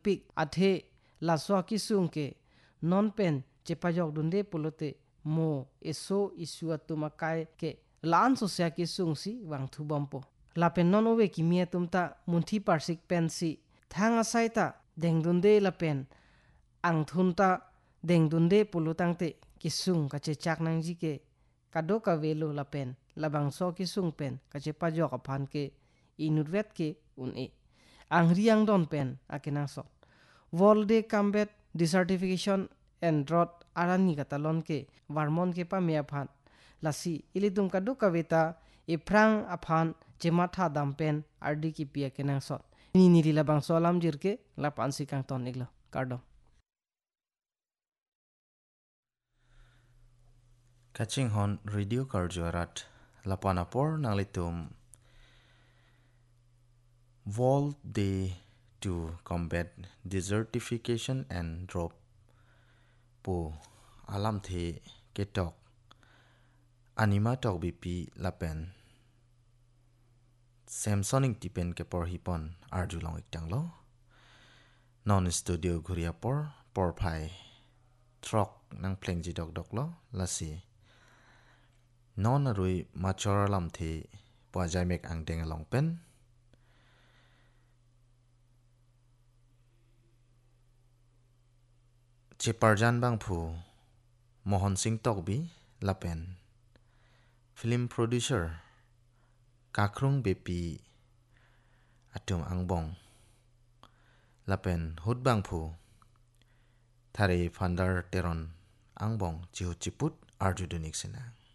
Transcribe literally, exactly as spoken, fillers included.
pik athe la swa ki sung ke non pen chepajok dunde polote mo eso isu atuma kai ke lan so sia ki sung si wang thu bompo la pen non owe ki mia tumta munthi parsik pen si thanga saita deng dunde la pen ang thunta deng dunde polutangte ki sung ka che chak nang ji ke kado ka velo la pen labang so ki sung pen ka che pajok aphan ke inurvet ke un e ang riang don pen akinang so volde kambet desertification and drought arani katalon ke varmon ke pa mea phan lasi ilitum kadu kaveta iprang aphan chematha dampen ardi ki pia kenang so ni ni labang so lam jirke la pansi kang ton iglo kardo Kaching hon radio karjorat lapanapor nalitum World Day to combat desertification and drought po alam the ketok anima tok bp lapen Samsung tipen ke por hipon arjulong iktanglo non studio ghuria por por phai trok nang pleng ji dok dok lo lasi non arui machor lam the po jaimek ang deng along pen Cheparjan bang phu Mohan Singh Tokbi lapen film producer kakrung bepi atum angbong lapen hut bang phu thare fandar teron angbong chihu chiput arjudunik sena